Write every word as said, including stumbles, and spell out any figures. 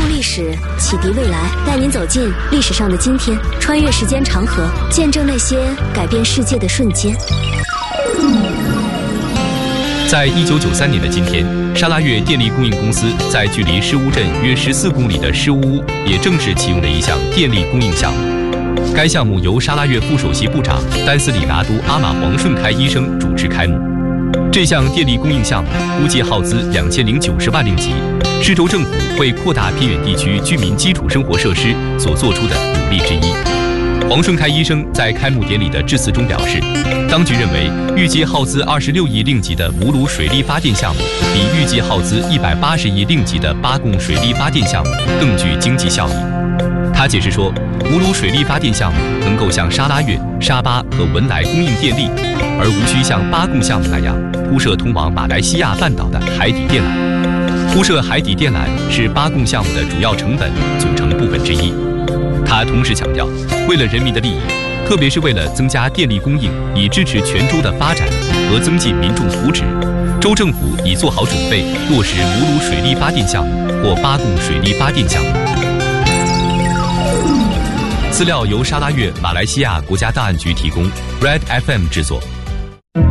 溯历史，启迪未来，带您走进历史上的今天，穿越时间长河，见证那些改变世界的瞬间。 在一九九三年的今天，沙拉越电力供应公司在距离施乌镇约十四公里的施乌屋也正式启用了一项电力供应项目。该项目由沙拉越副首席部长丹斯里拿都阿马黄顺开医生主持开幕。这项电力供应项目估计耗资两千零九十万令吉，是州政府为扩大偏远地区居民基础生活设施所做出的努力之一。黄顺开医生在开幕典礼的致辞中表示，当局认为预计耗资二十六亿令吉的母鲁水力发电项目，比预计耗资一百八十亿令吉的巴贡水力发电项目更具经济效益。他解释说，母鲁水力发电项目能够向沙拉越、沙巴和文莱供应电力，而无需像巴贡项目那样铺设通往马来西亚半岛的海底电缆。铺设海底电缆是巴贡项目的主要成本组成部分之一。他同时强调，为了人民的利益，特别是为了增加电力供应，以支持全州的发展和增进民众福祉，州政府已做好准备落实母鲁水力发电项目或巴贡水力发电项目。资料由沙拉越马来西亚国家档案局提供 ，Red F M 制作。